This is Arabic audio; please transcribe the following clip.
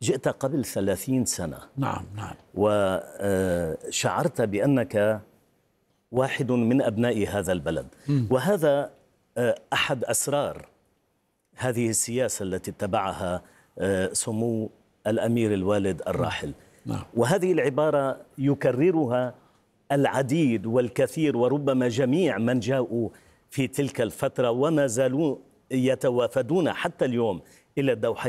جئت قبل 30 سنة. نعم نعم. وشعرت بأنك واحد من أبناء هذا البلد. وهذا أحد أسرار هذه السياسة التي اتبعها سمو الأمير الوالد الراحل. نعم. وهذه العبارة يكررها العديد والكثير، وربما جميع من جاءوا في تلك الفترة وما زالوا يتوافدون حتى اليوم إلى الدوحة.